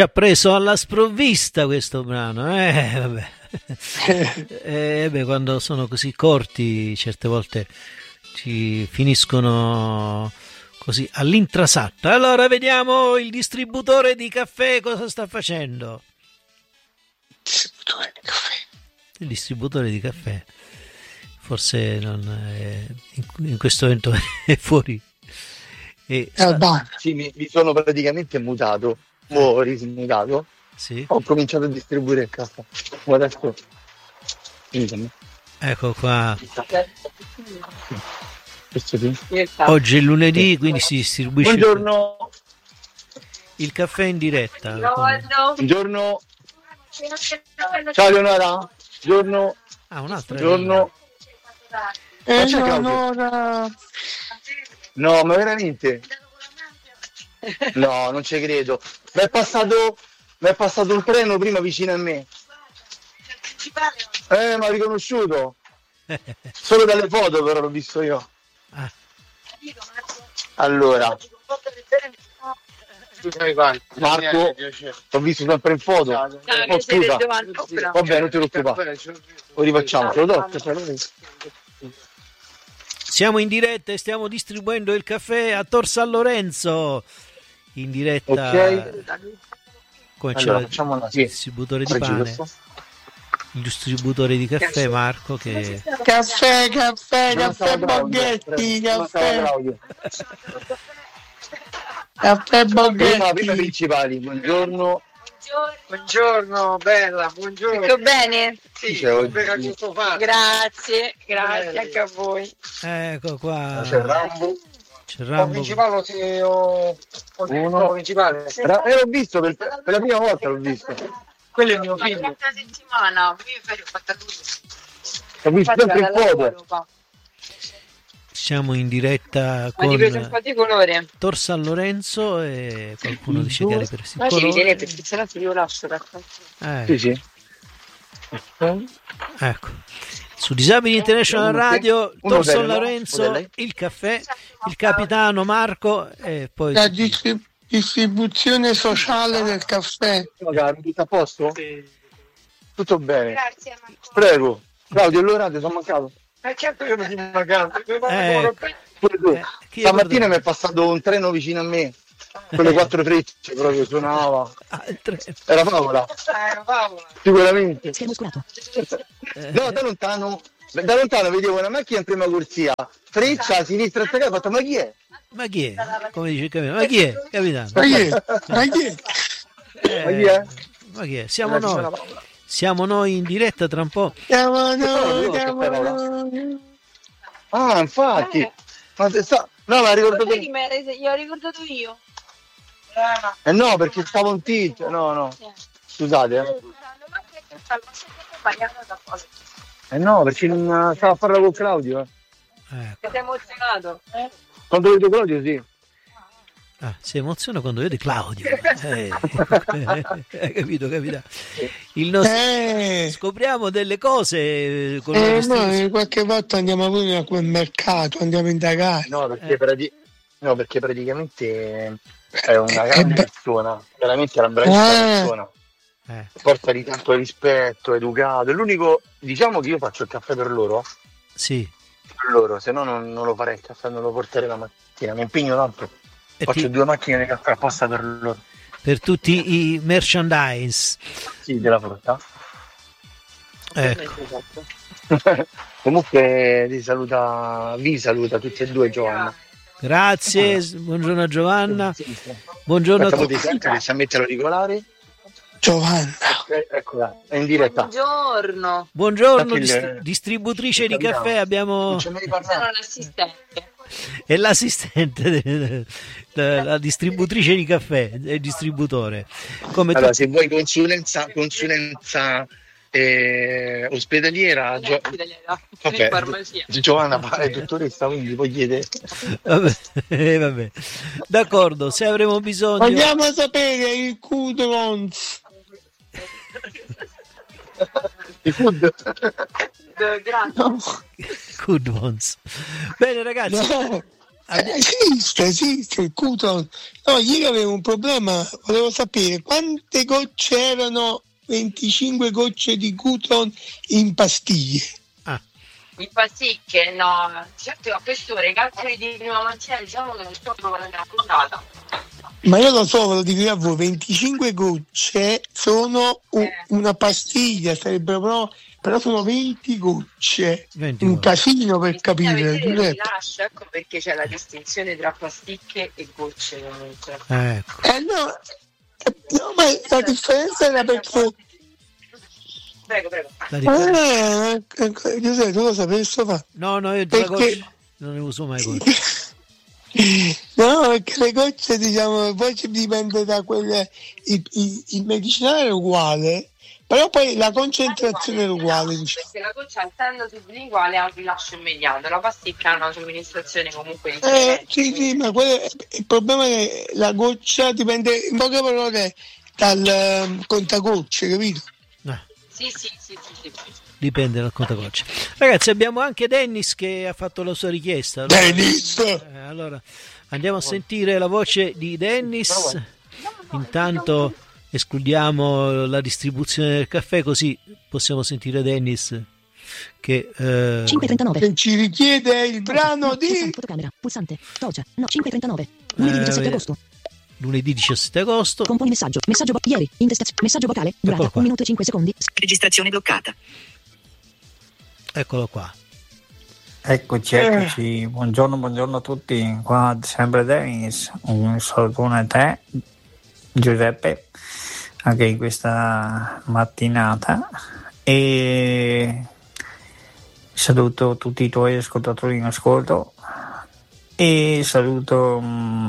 ci ha preso alla sprovvista questo brano, vabbè. Beh, quando sono così corti certe volte ci finiscono così all'intrasatto. Allora vediamo il distributore di caffè cosa sta facendo. Il distributore di caffè forse non è, in questo momento è fuori. Sì, mi sono praticamente mutato, rismutato. Sì. Ho cominciato a distribuire il caffè. Adesso ecco qua. Sì. Oggi è lunedì, quindi si distribuisce Buongiorno. Il caffè in diretta. Buongiorno. Ciao Leonora. Buongiorno. Un'altra. Buongiorno. No, ma veramente? No, non ci credo. Mi è passato un treno prima vicino a me. Mi ha riconosciuto. Solo dalle foto però l'ho visto io. Allora. Marco, l'ho visto sempre in foto. Scusa. Vabbè, non ti preoccupare. Lo rifacciamo. Siamo in diretta e stiamo distribuendo il caffè a Tor San Lorenzo. In diretta. Ok. Come allora, c'è il distributore di pane. Il distributore di caffè Marco che... Caffè Boghetti, caffè Boghetti. Prima principali, buongiorno. Buongiorno, bella, buongiorno. Tutto bene? Sì, grazie anche a voi. Ecco qua. C'è Rambo. Principale, principale. L'ho visto per la prima volta, l'ho visto. Quello è il mio figlio. Una settimana, io ho fatto Ho visto sempre in foto. Siamo in diretta con Tor San Lorenzo e qualcuno dice che era per il colore. Perché se no io lascio Sì. Ecco. Su Disabili International Radio, Tor San Lorenzo, il caffè, il capitano Marco e poi... La distribuzione sociale del caffè. Tutto a posto? Sì. Tutto bene. Grazie Marco. Prego. Claudio, allora ti sono mancato. Certo io mi sono mancato. Pure tu. Stamattina mi è passato un treno vicino a me. Con le 4 frecce proprio suonava. Era Paola. Sicuramente. No, da lontano vedevo una macchina in prima corsia. Freccia a sinistra attaccata, ho fatto ma chi è? Ma chi è? Come dice il capitano? Ma chi è, capitano? Ma chi è? Siamo noi. Siamo noi in diretta tra un po'. Siamo noi. Ah, infatti. No, ma ricordato. Io ho ricordato io. No, perché stavo in tilt. No. Scusate. No, perché non stavo a farla con Claudio. Sei emozionato? Quando vedo Claudio, sì. Si emoziona quando vede Claudio. Capito? Il nostro... Scopriamo delle cose con noi qualche volta andiamo pure a quel mercato, andiamo a indagare. No, perché praticamente è una grande persona, veramente è una bravissima persona. Forza di tanto rispetto, educato. È l'unico, diciamo che io faccio il caffè per loro. Sì. Per loro, se no non lo farei il caffè, non lo porterei la mattina, mi impegno tanto. Faccio 2 macchine di caffè apposta per loro. Per tutti i merchandise. Sì, della frutta. Ecco. Comunque vi saluta tutti e due Giovanna. Grazie, buongiorno a Giovanna. Buongiorno a tutti. Riesci a metterlo regolare? Giovanna. Eccola, è in diretta. Buongiorno, distributrice di caffè, abbiamo... Sono l'assistente. È l'assistente la distributrice di caffè, è il distributore. Come allora, se vuoi consulenza ospedaliera, Giovanna è dottoressa, quindi puoi chiedere. Vabbè. D'accordo, se avremo bisogno. Vogliamo sapere il Q-Drons. Good ones. Bene ragazzi, Esiste il Cutron. No, ieri avevo un problema, volevo sapere quante gocce erano 25 gocce di Cutron in pastiglie. In pasticche, no, certo a quest'ora i calcoli di prima mattina diciamo che non sto proprio nella puntata. Ma io lo so, ve lo dico a voi, 25 gocce sono una pastiglia, sarebbero però sono 20 gocce, 20 un casino per capire. Rilascio, ecco perché c'è la distinzione tra pasticche e gocce comunque. Ecco. No, ma la differenza era perché... Prego. Giuseppe, tu lo sapevi sto fa? No, io perché... gocce non ne uso mai gocce. No, perché le gocce, diciamo, poi dipende da quelle... Il medicinale è uguale, però poi la concentrazione è uguale. Diciamo. Perché la goccia, essendo sublinguale, ha un rilascio immediato, la pasticca ha una somministrazione comunque differente. Sì, ma il problema è che la goccia dipende, in poche parole, dal contagocce, capito? Sì. Dipende dal contagocce. Ragazzi, abbiamo anche Dennis che ha fatto la sua richiesta. Allora, Dennis! Allora, andiamo a sentire la voce di Dennis. Intanto escludiamo la distribuzione del caffè, così possiamo sentire Dennis che 5:39 che ci richiede il brano di fotocamera, pulsante, torcia, no, 5:39, lunedì 17 agosto. Lunedì 17 agosto. Componi messaggio ieri, messaggio vocale, durata 1 minuto e 5 secondi. Registrazione bloccata. Eccolo qua. Eccoci. Buongiorno a tutti. Qua sempre Dennis. Un salutone a te, Giuseppe, anche in questa mattinata. E saluto tutti i tuoi ascoltatori in ascolto. E saluto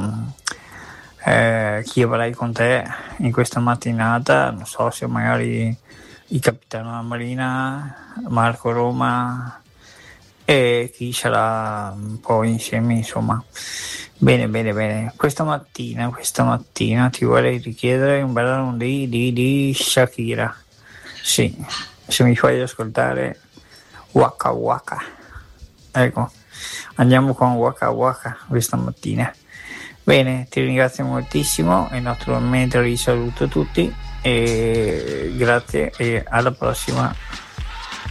chi avrai con te in questa mattinata, non so se magari il capitano Marina, Marco Roma e chi sarà un po' insieme, insomma. Bene. Questa mattina ti vorrei richiedere un brano di Shakira. Sì, se mi fai ascoltare Waka Waka. Ecco, andiamo con Waka Waka questa mattina. Bene, ti ringrazio moltissimo e naturalmente vi saluto tutti e grazie e alla prossima.